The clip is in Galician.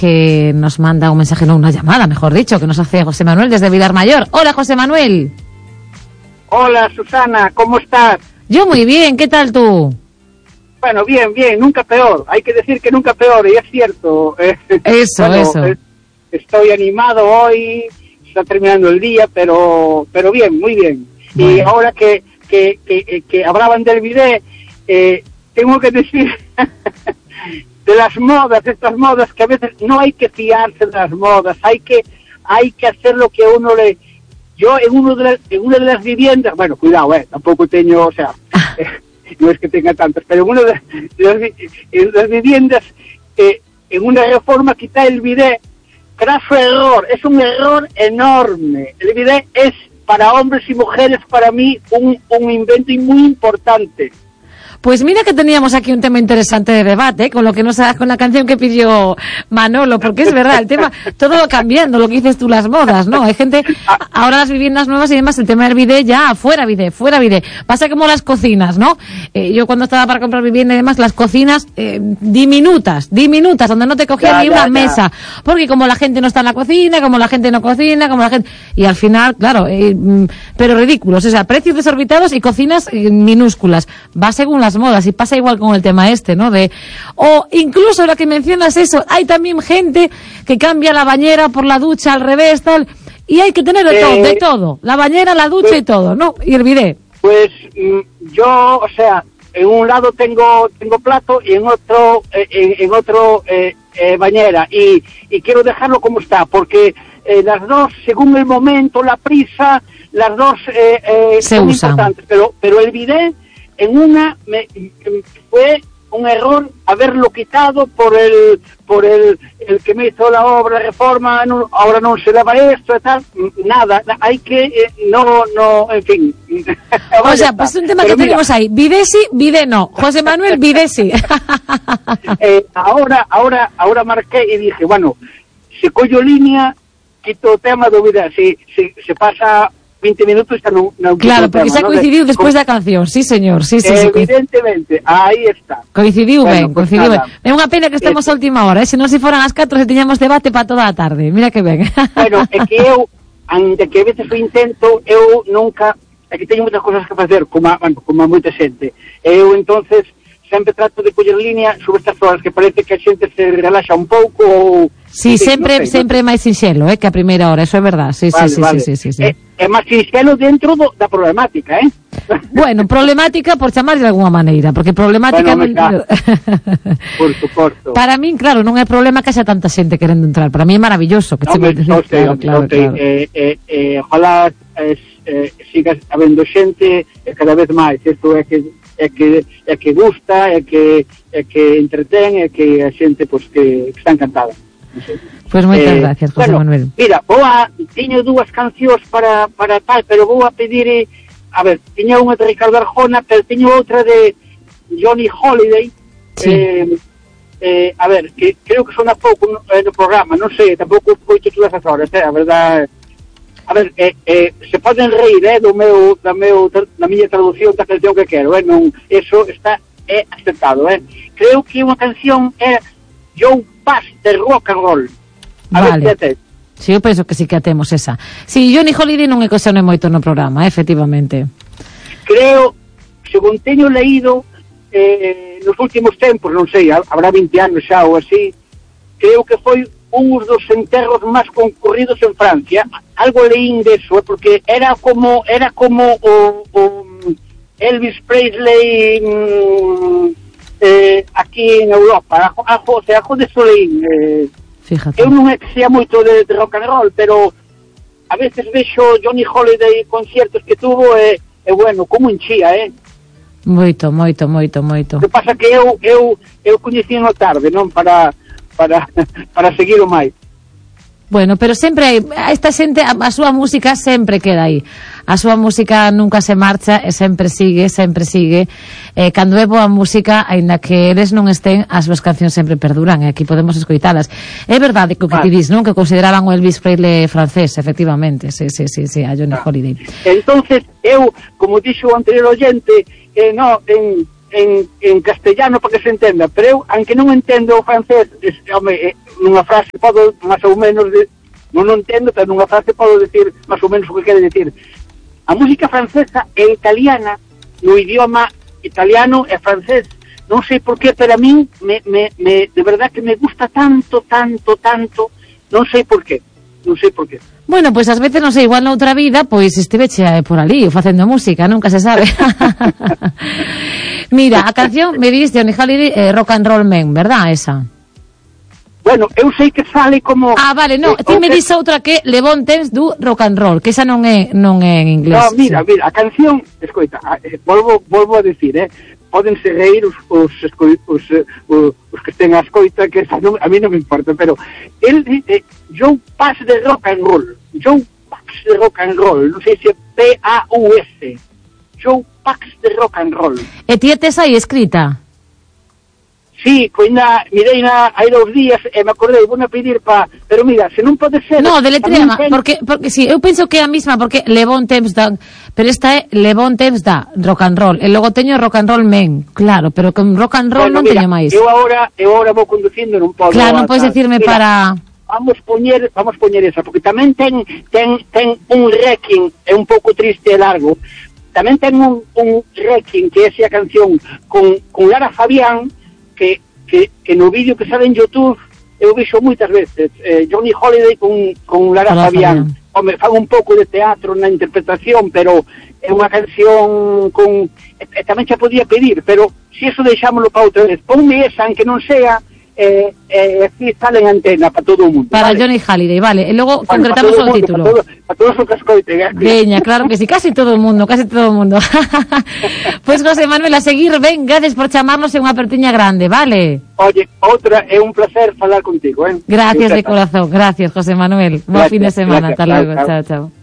que nos manda un mensaje, no, una llamada, mejor dicho, que nos hace José Manuel desde Vilarmayor. Hola, José Manuel. Hola, Susana, ¿cómo estás? Yo muy bien, ¿qué tal tú? Bueno, bien, nunca peor. Hay que decir que nunca peor, y es cierto. Eso. Estoy animado hoy, está terminando el día, pero bien, muy bien. Bueno. Y ahora que hablaban del bidet, tengo que decir de las modas, estas modas que a veces no hay que fiarse de las modas, hay que hacer lo que uno le... Yo en una de las viviendas, bueno, cuidado, tampoco tengo, o sea, no es que tenga tantas, pero en una de las viviendas, en una reforma quita el bidet, craso error, es un error enorme. El bidet es para hombres y mujeres, para mí, un invento muy importante. Pues mira que teníamos aquí un tema interesante de debate, con lo que con la canción que pidió Manolo, porque es verdad, el tema, todo va cambiando, lo que dices tú, las modas, ¿no? Hay gente, ahora las viviendas nuevas y demás, el tema del bidet ya, fuera bidet. Pasa como las cocinas, ¿no? Yo cuando estaba para comprar vivienda y demás, las cocinas, diminutas, donde no te cogía ni una mesa, porque como la gente no está en la cocina, como la gente no cocina, y al final, claro, pero ridículos, o sea, precios desorbitados y cocinas minúsculas, va según las modas, y pasa igual con el tema ¿no? O incluso lo que mencionas eso, hay también gente que cambia la bañera por la ducha al revés, tal, y hay que tener de todo, la bañera, la ducha y todo, ¿no? Y el bidet. Pues yo, o sea, en un lado tengo plato y en otro bañera, y quiero dejarlo como está, porque las dos, según el momento, la prisa, las dos son importantes, pero el bidet en una fue un error haberlo quitado por el que me hizo la obra, la reforma, ahora no se lava esto y tal, nada, hay que, en fin. O sea, pues un tema pero que tenemos ahí, bidet sí, bidet no, José Manuel, bidet sí. Ahora marqué y dije, bueno, se collo línea, quito el tema de bidet, se pasa 20 minutos está no claro, porque se ha coincidido después de la canción, sí señor, sí. Evidentemente, ahí está. Coincidiu ben. É unha pena que estemos a última hora, se non se foran as 4 se tiñamos debate para toda a tarde, mira que ben. Bueno, é que eu, ante que a veces o intento, eu nunca, é que teño moitas cosas que facer, como a moita xente, eu entonces sempre trato de coller línea sobre estas horas que parece que a xente se relaxa un pouco ou... Sí, sempre é máis sinxelo, que a primeira hora, eso é verdad. Sí. É máis sinxelo dentro da problemática, Bueno, problemática por chamar de alguna maneira, porque problemática... Bueno, por suposto. Para min, claro, non é problema que xa tanta xente querendo entrar, para mí é maravilloso. Que claro. Ojalá sigas habendo xente cada vez máis, isto é que gusta, é que entretén, é que a xente pues, que está encantada. Pues moitas gracias, José Manuel. Mira, tiño dúas cancións para tal, pero vou a pedir, a ver, tiña unha de Ricardo Arjona, pero tiño outra de Johnny Holiday. Sí. A ver, que creo que sona pouco no programa, non sei, tampouco coito todas as horas, a verdade. A ver, se poden reír da miña traducción da canción que quero, non, eso está aceptado, Creo que unha canción é Joe Pass de Rock and Roll. Vale. Ver se sí, eu penso que sí que atemos esa. Si, Johnny Holiday non é que sone moito no programa, efectivamente. Creo, según teño leído nos últimos tempos, non sei, habrá 20 anos xa ou así, creo que foi un dos enterros máis concurridos en Francia. Algo leín deso, porque era como o Elvis Presley aquí en Europa, algo de Soleín. Fíjate. Eu non é que sea moito de rock and roll, pero a veces vexo Johnny Holiday conciertos que tuvo e bueno, como enchía, Moito. O que pasa que eu coñecí no tarde, non para seguir o máis. Bueno, pero sempre hai, esta xente, a súa música sempre queda aí. A súa música nunca se marcha e sempre sigue. Cando é boa música, aínda que eles non estén, as súas cancións sempre perduran, e aquí podemos escoitalas. É verdade que o que ti dis, non? Que consideraban o Elvis Presley francés, efectivamente. Sí, a Johnny Holiday. Entonces, eu, como dixo o anterior oyente, en castellano para que se entenda, pero eu, aunque non entendo o francés, nunha frase podo máis ou menos non entendo, pero nunha frase podo decir máis ou menos o que quere decir. A música francesa e italiana, no idioma italiano e francés, non sei por qué, pero a min de verdad que me gusta tanto, non sei por qué. Bueno, pois ás veces, non sei, igual noutra vida, pois estiveche por ali facendo música, nunca se sabe. Mira, a canción me diste Johnny Hallyday, Rock and Roll Man, verdad, esa? Bueno, eu sei que sale como... Ah, vale, no, ti me dis outra que Le Bon Temps du Rock and Roll, que esa non é en inglés. No, mira, a canción, escoita, volvo a decir, pódense reír os que estén a escoita, que a mí non me importa, pero el dice Joe Pax de Rock and Roll, Joe Pax de Rock and Roll, non sei se P-A-U-S, Joe Pax de Rock and Roll. E ti tes aí escrita? Sí, mirei hai 2 días e me acordei, vou a pedir pero mira, se non pode ser... No, deletréama, porque sí, eu penso que é a mesma, porque Le Bon Temps da... Pero esta é Le Bon Temps da Rock and Roll, e logo teño Rock and Roll Men, claro, pero con Rock and Roll non teño máis. Eu agora vou conducindo, non podo... Claro, non podes decirme para... Vamos poñer esa, porque tamén ten un Requiem, é un pouco triste e largo, tamén ten un Requiem, que é esa canción, con Lara Fabián, que no vídeo que sale en YouTube eu vexo moitas veces Johnny Hallyday con Lara Fabián. Home, fan un pouco de teatro na interpretación, pero é unha canción con... tamén xa podía pedir, pero se eso deixámoslo para outra vez, ponme esa, aunque non sea así sale en antena para todo o mundo. Para, vale. Johnny Hallyday, vale. E logo concretamos o título. Para todos os que escoiten. Veña, claro que sí, casi todo o mundo. Pois, José Manuel, a seguir, ben, gracias por chamarnos, é unha apertiña grande, vale? Oye, outra, é un placer falar contigo, Gracias de corazón, gracias, José Manuel. Buen fin de semana, hasta luego, chao.